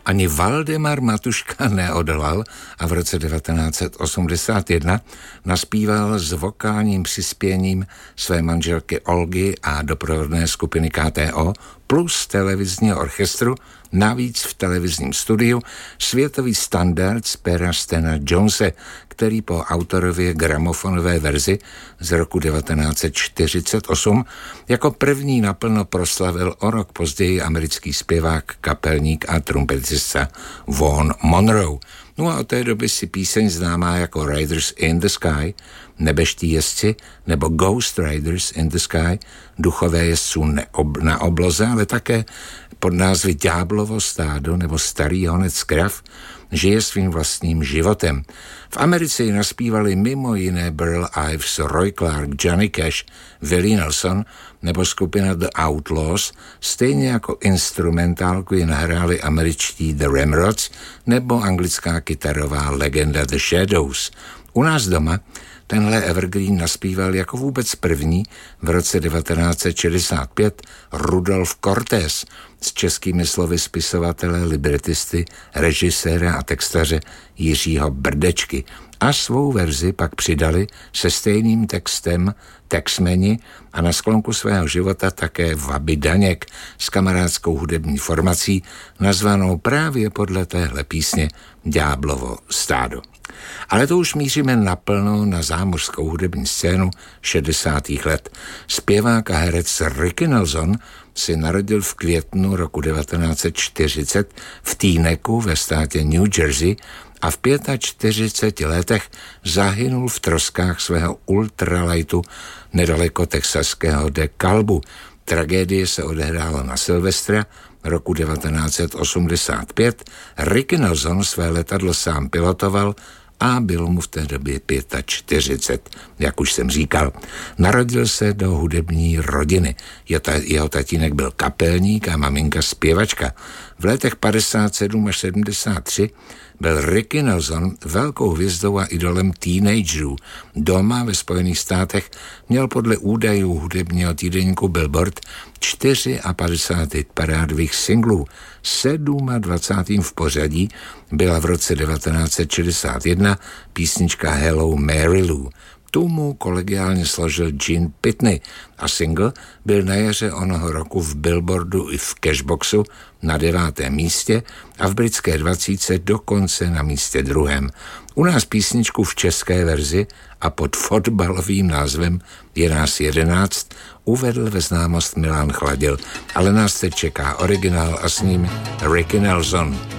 Ani Valdemar Matuška neodolal a v roce 1981 naspíval s vokálním přispěním své manželky Olgy a doprovodné skupiny KTO plus televizního orchestru, navíc v televizním studiu, světový standard z pera Stena Jonese, který po autorově gramofonové verzi z roku 1948 jako první naplno proslavil o rok později americký zpěvák, kapelník a trumpetista Vaughn Monroe. No a od té doby si píseň známá jako Riders in the Sky, Nebeští jezdci, nebo Ghost Riders in the Sky, duchové jezdců na obloze, ale také pod názvy Ďáblovo stádo nebo Starý honec krav, žije svým vlastním životem. V Americe ji naspívali mimo jiné Burl Ives, Roy Clark, Johnny Cash, Willie Nelson nebo skupina The Outlaws, stejně jako instrumentálku ji nahráli američtí The Ramrods nebo anglická kytarová legenda The Shadows. U nás doma tenhle evergreen naspíval jako vůbec první v roce 1965 Rudolf Cortés s českými slovy spisovatele, libretisty, režiséra a textaře Jiřího Brdečky. A svou verzi pak přidali se stejným textem Texmeni a na sklonku svého života také Vaby Daněk s kamarádskou hudební formací nazvanou právě podle téhle písně Ďáblovo stádo. Ale to už míříme naplno na zámořskou hudební scénu 60. let. Zpěvák a herec Ricky Nelson si narodil v květnu roku 1940 v Teanecu ve státě New Jersey a v 45 letech zahynul v troskách svého ultralightu nedaleko texaského DeKalbu. Tragédie se odehrála na Silvestra roku 1985. Ricky Nelson své letadlo sám pilotoval a bylo mu v té době 45, jak už jsem říkal. Narodil se do hudební rodiny. Jeho tatínek byl kapelník a maminka zpěvačka. V letech 57 až 73 byl Ricky Nelson velkou hvězdou a idolem teenagerů. Doma ve Spojených státech měl podle údajů hudebního týdeníku Billboard 54 parádových singlů. 27. v pořadí byla v roce 1961 písnička Hello Mary Lou. Tu mu kolegiálně složil Gene Pitney a single byl na jaře onoho roku v Billboardu i v Cashboxu na 9. místě a v britské 20 dokonce na místě 2. U nás písničku v české verzi a pod fotbalovým názvem Je nás 11 uvedl ve známost Milan Chladil, ale nás teď čeká originál a s ním Ricky Nelson.